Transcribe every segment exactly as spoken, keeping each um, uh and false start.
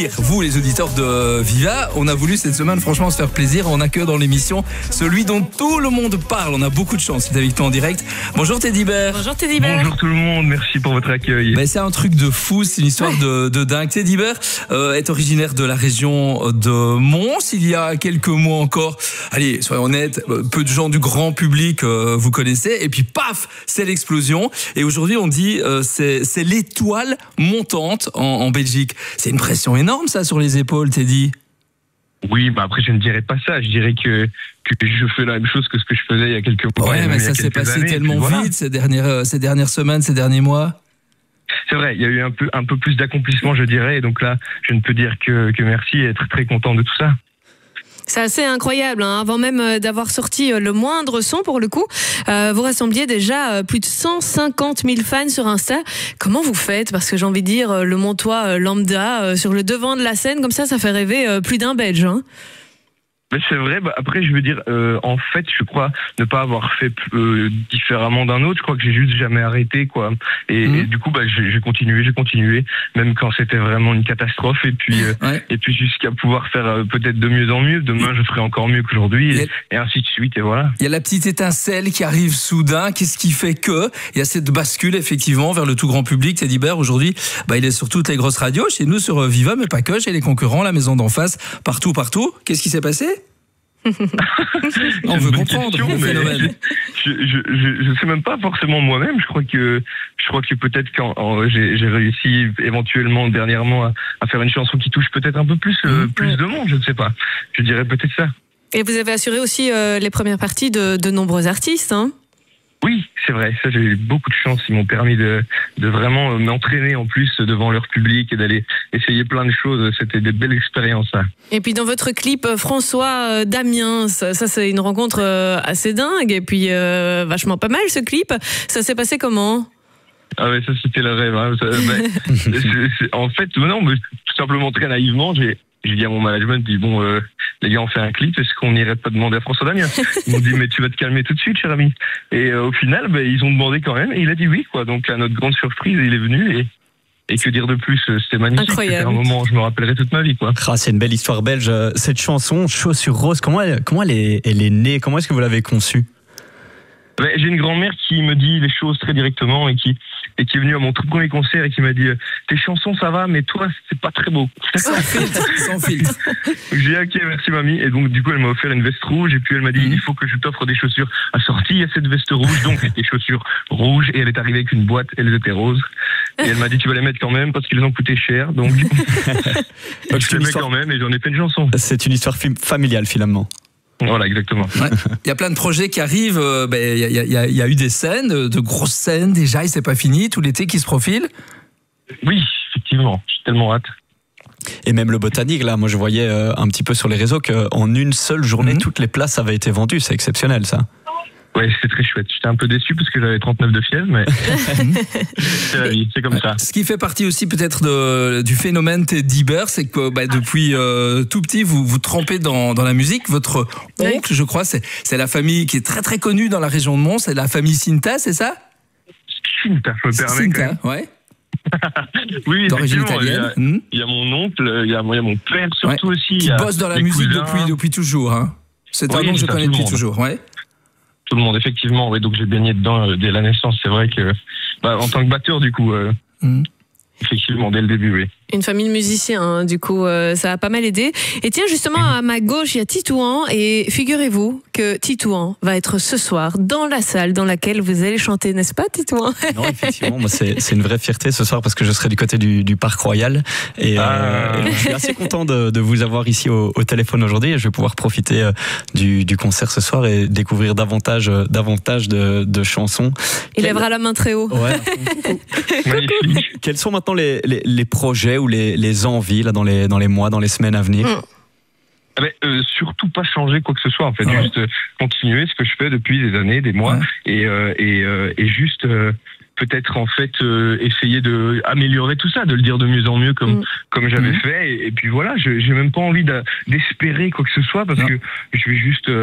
Vous, les auditeurs de Viva, on a voulu cette semaine franchement se faire plaisir. On accueille dans l'émission celui dont tout le monde parle. On a beaucoup de chance, il est avec toi en direct. Bonjour Teddy Bear. Bonjour Teddy Bear. Bonjour tout le monde, merci pour votre accueil. Ben, c'est un truc de fou, c'est une histoire de, de dingue. Teddy Bear euh, est originaire de la région de Mons. Il y a quelques mois encore, allez, soyons honnêtes, peu de gens du grand public euh, vous connaissaient. Et puis paf, c'est l'explosion. Et aujourd'hui, on dit euh, c'est, c'est l'étoile montante en, en Belgique. C'est une pression énorme. Ça sur les épaules, Teddy. Oui, bah après je ne dirais pas ça. Je dirais que, que je fais la même chose que ce que je faisais il y a quelques mois. Ouais, mais ça s'est passé années, tellement voilà. vite ces dernières, ces dernières semaines, ces derniers mois. C'est vrai, il y a eu un peu, un peu plus d'accomplissement, je dirais. Et donc là, je ne peux dire que, que merci et être très content de tout ça. C'est assez incroyable, hein. Avant même d'avoir sorti le moindre son pour le coup, euh, vous rassembliez déjà plus de cent cinquante mille fans sur Insta. Comment vous faites? Parce que j'ai envie de dire, le Montois lambda sur le devant de la scène, comme ça, ça fait rêver plus d'un Belge, hein. Mais c'est vrai, bah après je veux dire, euh, en fait je crois ne pas avoir fait euh, différemment d'un autre, je crois que j'ai juste jamais arrêté quoi. Et, mmh. et du coup bah j'ai, j'ai continué, j'ai continué, même quand c'était vraiment une catastrophe et puis euh, ouais. et puis jusqu'à pouvoir faire euh, peut-être de mieux en mieux, demain je ferai encore mieux qu'aujourd'hui et, a... et ainsi de suite et voilà. Il y a la petite étincelle qui arrive soudain, qu'est-ce qui fait que il y a cette bascule effectivement vers le tout grand public. Teddy Bear aujourd'hui, bah il est sur toutes les grosses radios, chez nous sur Viva mais pas que, chez les concurrents, la maison d'en face, partout partout. Qu'est-ce qui s'est passé? On veut comprendre le phénomène. Je, je, je, je sais même pas forcément moi-même. Je crois que, je crois que peut-être quand en, j'ai, j'ai réussi éventuellement dernièrement à, à faire une chanson qui touche peut-être un peu plus, euh, mmh. plus de monde. Je ne sais pas. Je dirais peut-être ça. Et vous avez assuré aussi euh, les premières parties de, de nombreux artistes, hein? Oui, c'est vrai. Ça, j'ai eu beaucoup de chance. Ils m'ont permis de, de vraiment m'entraîner en plus devant leur public et d'aller essayer plein de choses. C'était des belles expériences, ça. Et puis dans votre clip, François Damiens, ça, ça c'est une rencontre assez dingue et puis euh, vachement pas mal ce clip. Ça s'est passé comment? Ah ouais, ça c'était le rêve. Hein. Ça, bah, c'est, c'est, en fait, non, mais tout simplement très naïvement, j'ai J'ai dit à mon management, dit bon, euh, les gars, on fait un clip, est-ce qu'on n'irait pas demander à François Damiens? Ils m'ont dit, mais tu vas te calmer tout de suite, cher ami. Et euh, au final, bah, ils ont demandé quand même, et il a dit oui, quoi. Donc, à notre grande surprise, il est venu, et, et que dire de plus, c'était magnifique. Incroyable. C'était un moment, je me rappellerai toute ma vie, quoi. Ah, c'est une belle histoire belge. Cette chanson, Chaussures Roses, comment elle, comment elle est, elle est née? Comment est-ce que vous l'avez conçue? Bah, j'ai une grand-mère qui me dit les choses très directement et qui et qui est venue à mon tout premier concert et qui m'a dit tes chansons ça va mais toi c'est pas très beau. Sans filtre, sans filtre. J'ai dit ok merci mamie et donc du coup elle m'a offert une veste rouge et puis elle m'a dit il faut que je t'offre des chaussures assorties à cette veste rouge donc des chaussures rouges et elle est arrivée avec une boîte, elles étaient roses et elle m'a dit tu vas les mettre quand même parce qu'ils ont coûté cher donc, donc je les mets histoire... quand même et j'en ai fait une chanson. C'est une histoire familiale finalement. Voilà, exactement. Ouais. Il y a plein de projets qui arrivent. Euh, ben, il, y a, il, y a, il y a eu des scènes, de grosses scènes déjà, et c'est pas fini, tout l'été qui se profile. Oui, effectivement, j'ai tellement hâte. Et même le Botanique, là, moi je voyais euh, un petit peu sur les réseaux qu'en une seule journée, mmh. toutes les places avaient été vendues. C'est exceptionnel, ça. Ouais, c'était très chouette. J'étais un peu déçu parce que j'avais trente-neuf de fièvre, mais c'est la vie, c'est comme ça. Ce qui fait partie aussi peut-être de, du phénomène Teddy Bear, c'est que bah, depuis euh, tout petit, vous vous trempez dans, dans la musique. Votre oncle, je crois, c'est, c'est la famille qui est très très connue dans la région de Mons, c'est la famille Cinta, c'est ça? Cinta, je me permets. Cinta, ouais. Oui, d'origine italienne. Il y, a, il y a mon oncle, il y a, il y a mon père surtout ouais. aussi. Qui bosse dans la musique cousins. depuis, depuis toujours. Hein. C'est oui, un nom que je connais depuis toujours. Ouais. Tout le monde, effectivement. Ouais, donc j'ai baigné dedans euh, dès la naissance. C'est vrai que, bah, en tant que batteur, du coup, euh, mm. effectivement, dès le début, oui. Une famille de musiciens, hein, du coup, euh, ça a pas mal aidé. Et tiens, justement, mmh. à ma gauche, il y a Titouan. Et figurez-vous que Titouan va être ce soir dans la salle dans laquelle vous allez chanter, n'est-ce pas, Titouan? Non, effectivement, moi, c'est, c'est une vraie fierté ce soir parce que je serai du côté du, du Parc Royal. Et, ah. euh, et je suis assez content de, de vous avoir ici au, au téléphone aujourd'hui. Et je vais pouvoir profiter euh, du, du concert ce soir et découvrir davantage, euh, davantage de, de chansons. Il lèvera la main très haut. Ouais. Quels sont maintenant les, les, les projets ou les, les envies là, dans, les, dans les mois, dans les semaines à venir? mmh. Ah ben, euh, surtout pas changer quoi que ce soit en fait, ouais. juste euh, continuer ce que je fais depuis des années, des mois, ouais. et, euh, et, euh, et juste euh, peut-être en fait euh, essayer de améliorer tout ça, de le dire de mieux en mieux comme mmh. comme j'avais mmh. fait, et, et puis voilà, je, j'ai même pas envie d'espérer quoi que ce soit parce non. que je vais juste euh,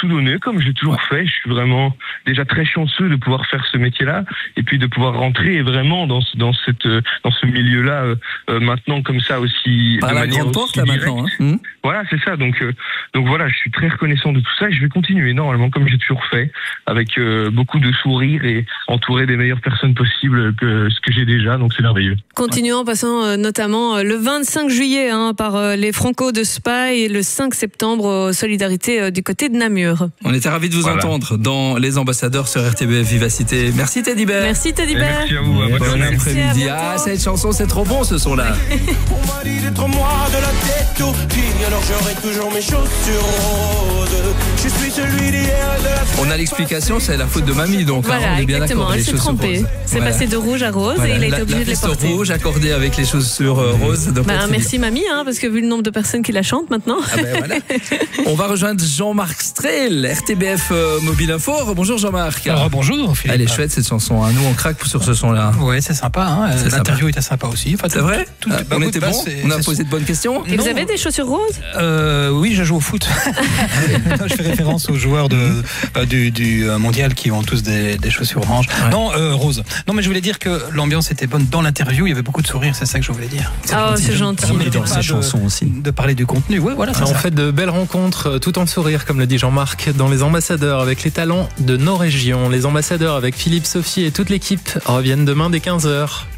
tout donné, comme j'ai toujours fait. Je suis vraiment déjà très chanceux de pouvoir faire ce métier-là, et puis de pouvoir rentrer vraiment dans ce, dans cette, dans ce milieu-là euh, euh, maintenant comme ça aussi. Par de la manière grande aussi porte là directe. maintenant. Hein. Mmh. Voilà, c'est ça. Donc, euh, donc voilà, je suis très reconnaissant de tout ça, et je vais continuer normalement comme j'ai toujours fait, avec euh, beaucoup de sourires et entouré des meilleures personnes possibles que ce que j'ai déjà. Donc c'est merveilleux. Continuons en passant euh, notamment euh, le vingt-cinq juillet hein, par euh, les Franco de Spa et le cinq septembre euh, Solidarité euh, du côté de Namur. On était ravis de vous Voilà. entendre dans Les Ambassadeurs sur R T B F Vivacité. Merci Teddy Bear. Merci Teddy Et Bear. merci à vous. à Bon votre journée. après-midi. à Ah, bientôt. cette chanson, c'est trop bon ce son-là. On m'a dit d'être moi de la tête aux pieds, alors j'aurai toujours mes chaussures roses. Je suis celui d'hier et de la On a l'explication, c'est la faute de mamie, donc hein, Voilà, on est bien exactement. d'accord. Elle les s'est chaussures trompée. roses. C'est Voilà. passé de rouge à rose Voilà, et il a la, été obligé la de les veste porter. rouge accordée avec les chaussures euh, roses. doit pas Bah, être merci mamie, hein, parce que vu le nombre de personnes qui la chantent maintenant. Ah ben voilà. On va rejoindre Jean-Marc Strel, R T B F euh, Mobile Info. Bonjour Jean-Marc. Alors, bonjour Philippe. Elle est chouette cette chanson. Hein. Nous on craque sur ce son-là. Ouais, c'est sympa. Hein. C'est L'interview était sympa aussi. Enfin, C'est tout- vrai tout- Ah, bah, On oui, était bah, bon. c'est- On a c'est- posé de bonnes questions. Et Non. vous avez des chaussures roses? Euh, oui, je joue au foot. Non, je fais référence aux joueurs de, euh, du, du euh, mondial qui ont tous des, des chaussures oranges. Ouais. Non, euh, rose. Non, mais je voulais dire que l'ambiance était bonne dans l'interview. Il y avait beaucoup de sourires. C'est ça que je voulais dire. Oh, c'est gentil. Et dans Pas ses de- chansons aussi. De parler du contenu. Ouais, voilà. c'est On ça. fait de belles rencontres euh, tout en sourire, comme le dit Jean-Marc, dans Les Ambassadeurs avec les talents de nos régions. Les Ambassadeurs avec Philippe, Sophie et toute l'équipe reviennent demain dès quinze heures.